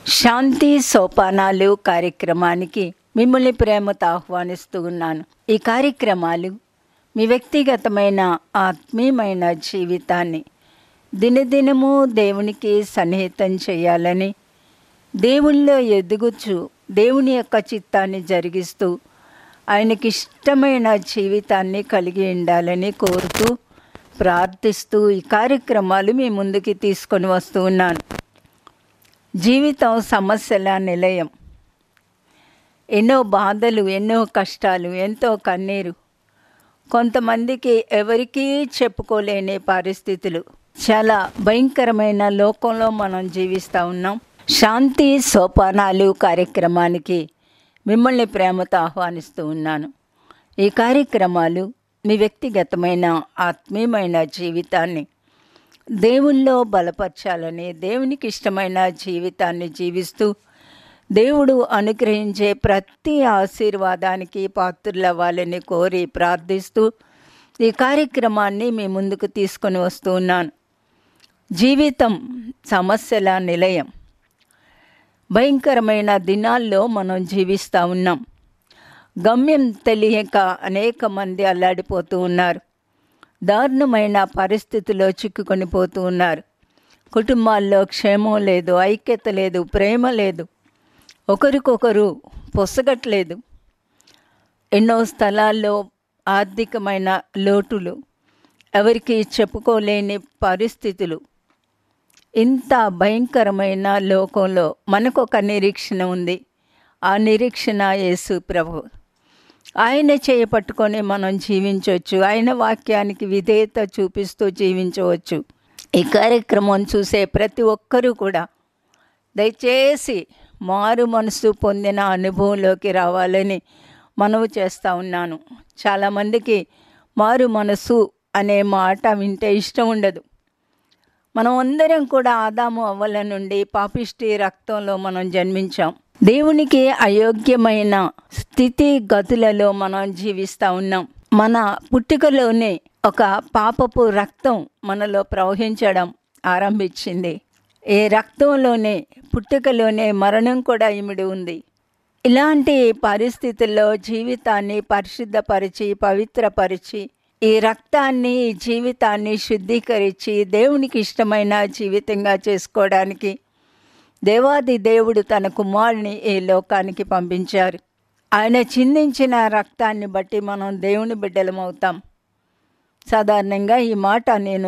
శాంతి సోపానాలు కార్యక్రమానికి మిమ్మల్ని ప్రేమతో ఆహ్వానిస్తూ ఉన్నాను. ఈ కార్యక్రమాలు మీ వ్యక్తిగతమైన ఆత్మీయమైన జీవితాన్ని దినదినము దేవునికి సన్నిహితం చేయాలని, దేవుళ్ళో ఎదుగుచు దేవుని యొక్క చిత్తాన్ని జరిగిస్తూ ఆయనకి ఇష్టమైన జీవితాన్ని కలిగి ఉండాలని కోరుతూ ప్రార్థిస్తూ ఈ కార్యక్రమాలు మీ ముందుకి తీసుకొని వస్తూ ఉన్నాను. జీవితం సమస్యల నిలయం. ఎన్నో బాధలు, ఎన్నో కష్టాలు, ఎంతో కన్నీరు, కొంతమందికి ఎవరికీ చెప్పుకోలేని పరిస్థితులు. చాలా భయంకరమైన లోకంలో మనం జీవిస్తూ ఉన్నాం. శాంతి సోపానాలు కార్యక్రమానికి మిమ్మల్ని ప్రేమతో ఆహ్వానిస్తూ ఉన్నాను. ఈ కార్యక్రమాలు మీ వ్యక్తిగతమైన ఆత్మీయమైన జీవితాన్ని దేవుల్లో బలపరచాలని, దేవునికి ఇష్టమైన జీవితాన్ని జీవిస్తూ దేవుడు అనుగ్రహించే ప్రతి ఆశీర్వాదానికి పాత్రులవ్వాలని కోరి ప్రార్థిస్తూ ఈ కార్యక్రమాన్ని మీ ముందుకు తీసుకొని వస్తూ ఉన్నాను. జీవితం సమస్యల నిలయం. భయంకరమైన దినాల్లో మనం జీవిస్తూ ఉన్నాం. గమ్యం తెలియక అనేక మంది అల్లాడిపోతూ ఉన్నారు. దారుణమైన పరిస్థితిలో చిక్కుకొని పోతూ ఉన్నారు. కుటుంబాల్లో క్షేమం లేదు, ఐక్యత లేదు, ప్రేమ లేదు, ఒకరికొకరు పొసగట్లేదు. ఎన్నో స్థలాల్లో ఆర్థికమైన లోటులు, ఎవరికి చెప్పుకోలేని పరిస్థితులు. ఇంత భయంకరమైన లోకంలో మనకొక నిరీక్షణ ఉంది. ఆ నిరీక్షణ యేసు ప్రభు. ఆయన చేయపట్టుకొని మనం జీవించవచ్చు. ఆయన వాక్యానికి విధేయత చూపిస్తూ జీవించవచ్చు. ఈ కార్యక్రమం చూసే ప్రతి ఒక్కరూ కూడా దయచేసి మారు మనసు పొందిన అనుభవంలోకి రావాలని మనవి చేస్తూ ఉన్నాను. చాలామందికి మారు మనసు అనే మాట వింటే ఇష్టం ఉండదు. మనం అందరం కూడా ఆదాము అవ్వల నుండి పాపిష్టి రక్తంలో మనం జన్మించాం. దేవునికి అయోగ్యమైన స్థితిగతులలో మనం జీవిస్తూ ఉన్నాం. మన పుట్టుకలోనే ఒక పాపపు రక్తం మనలో ప్రవహించడం ఆరంభించింది. ఈ రక్తంలోనే, పుట్టుకలోనే మరణం కూడా ఇమిడి ఉంది. ఇలాంటి పరిస్థితుల్లో జీవితాన్ని పరిశుద్ధపరిచి, పవిత్రపరిచి, ఈ రక్తాన్ని, ఈ జీవితాన్ని శుద్ధీకరించి దేవునికి ఇష్టమైన జీవితంగా చేసుకోవడానికి దేవాది దేవుడు తన కుమారుని ఈ లోకానికి పంపించారు. ఆయన చిందించిన రక్తాన్ని బట్టి మనం దేవుని బిడ్డలమవుతాం. సాధారణంగా ఈ మాట నేను